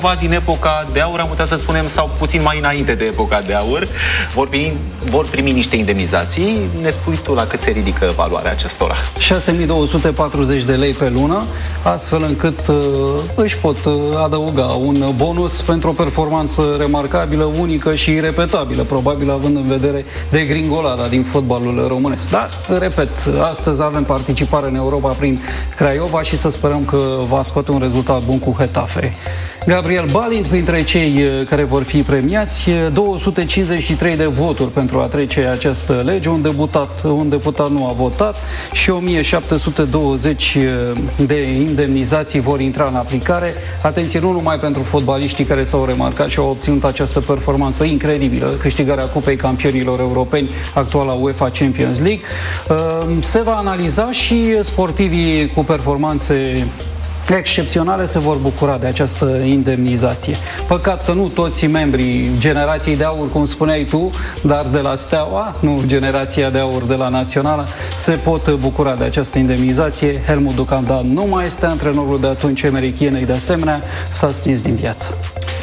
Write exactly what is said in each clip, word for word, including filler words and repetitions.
din epoca de aur, am putea să spunem, sau puțin mai înainte de epoca de aur, vor primi, vor primi niște indemnizații. Ne spui tu la cât se ridică valoarea acestora? șase mii două sute patruzeci de lei pe lună, astfel încât uh, își pot uh, adăuga un bonus pentru o performanță remarcabilă, unică și irepetabilă, probabil având în vedere degringolada din fotbalul românesc. Dar, repet, astăzi avem participare în Europa prin Craiova și să sperăm că va scoate un rezultat bun cu Getafe. Gabriel Balint, printre cei care vor fi premiați, două sute cincizeci și trei de voturi pentru a trece această lege, un deputat, un deputat nu a votat și o mie șapte sute douăzeci de indemnizații vor intra în aplicare. Atenție, nu numai pentru fotbaliștii care s-au remarcat și au obținut această performanță incredibilă, câștigarea Cupei Campionilor Europeni, actuala UEFA Champions League. Se va analiza și sportivii cu performanțe excepționale se vor bucura de această indemnizație. Păcat că nu toți membrii generației de aur, cum spuneai tu, dar de la Steaua, nu generația de aur de la Națională, se pot bucura de această indemnizație. Helmut Ducandan nu mai este, antrenorul de atunci, Emeric Ienei, de asemenea, s-a stins din viață.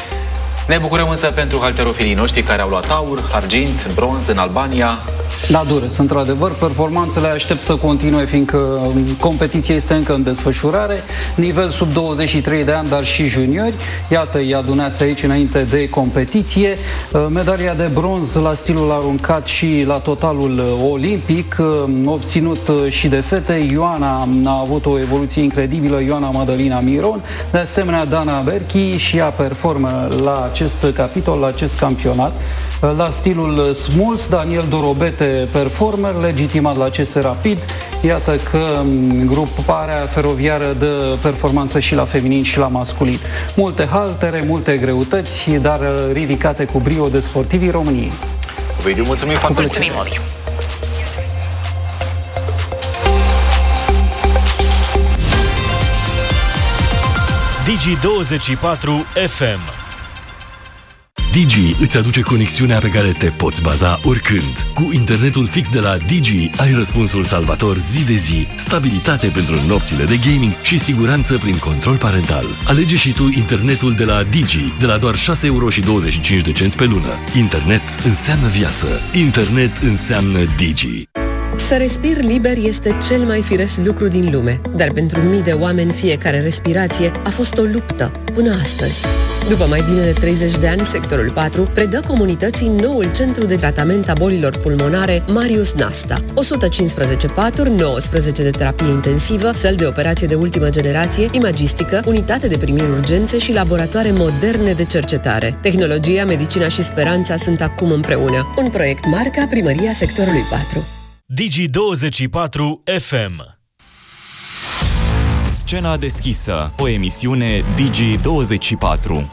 Ne bucurăm însă pentru halterofilii noștri care au luat aur, argint, bronz în Albania. Da, dure, sunt într-adevăr. Performanțele aștept să continue, fiindcă competiția este încă în desfășurare. Nivel sub douăzeci și trei de ani, dar și juniori. Iată, îi adunați aici înainte de competiție. Medalia de bronz la stilul aruncat și la totalul olimpic, obținut și de fete. Ioana a avut o evoluție incredibilă, Ioana Madalina Miron. De asemenea, Dana Berchi și ea performă la acest capitol, la acest campionat. La stilul smuls, Daniel Dorobete, performer, legitimat la C S Rapid. Iată că gruparea feroviară dă performanță și la feminin și la masculin. Multe haltere, multe greutăți, dar ridicate cu brio de sportivii României. Ovidiu, mulțumim foarte mult! Mulțumim, Ovidiu! Digi douăzeci și patru F M. Digi îți aduce conexiunea pe care te poți baza oricând. Cu internetul fix de la Digi ai răspunsul salvator zi de zi, stabilitate pentru nopțile de gaming și siguranță prin control parental. Alege și tu internetul de la Digi, de la doar șase euro și douăzeci și cinci de cenți pe lună. Internet înseamnă viață. Internet înseamnă Digi. Să respiri liber este cel mai firesc lucru din lume, dar pentru mii de oameni fiecare respirație a fost o luptă până astăzi. După mai bine de treizeci de ani, sectorul patru predă comunității noul centru de tratament a bolilor pulmonare Marius Nasta. o sută cincisprezece paturi, nouăsprezece de terapie intensivă, săli de operație de ultimă generație, imagistică, unitate de primiri urgențe și laboratoare moderne de cercetare. Tehnologia, medicina și speranța sunt acum împreună. Un proiect marca Primăria sectorului patru. Digi douăzeci și patru F M. Scena deschisă, o emisiune Digi douăzeci și patru.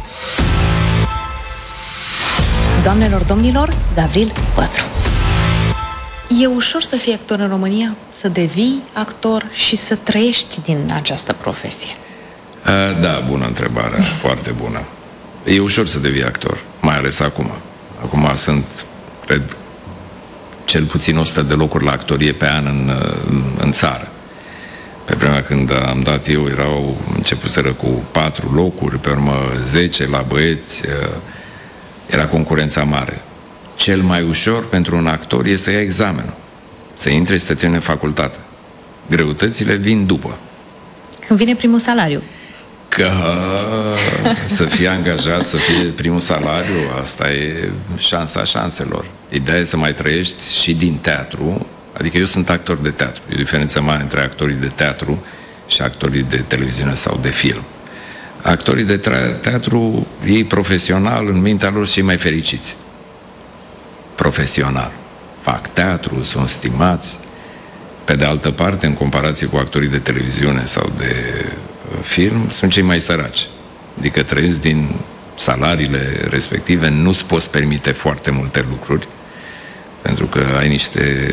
Doamnelor, domnilor, Gavril Pătru. E ușor să fii actor în România? Să devii actor și să trăiești din această profesie? A, da, bună întrebare, foarte bună. E ușor să devii actor, mai ales acum. Acum sunt, cred, cel puțin o sută de locuri la actorie pe an în, în țară. Pe vremea când am dat eu, erau începuseră cu patru locuri, pe urmă zece la băieți, era concurența mare. Cel mai ușor pentru un actor e să ia examenul, să intre și să termine facultate. Greutățile vin după. Când vine primul salariu? Că să fie angajat, să fie primul salariu, asta e șansa șanselor. Ideea e să mai trăiești și din teatru. Adică eu sunt actor de teatru. E o diferență mare între actorii de teatru și actorii de televiziune sau de film. Actorii de teatru, ei profesional, în mintea lor, și mai fericiți. Profesional. Fac teatru, sunt stimați. Pe de altă parte, în comparație cu actorii de televiziune sau de film, sunt cei mai săraci. Adică trăiesc din salariile respective, nu-ți poți permite foarte multe lucruri, pentru că ai niște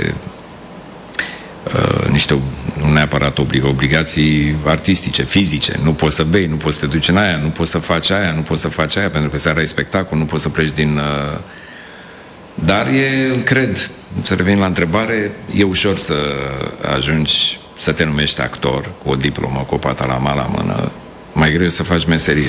Uh, niște, nu neapărat oblig, obligații artistice, fizice. Nu poți să bei, nu poți să te duci în aia, nu poți să faci aia, nu poți să faci aia, pentru că seara e spectacol, nu poți să pleci din... Uh... Dar e, cred, să revin la întrebare, e ușor să ajungi să te numești actor cu o diplomă, cu o patalama la mână. Mai greu să faci meserie.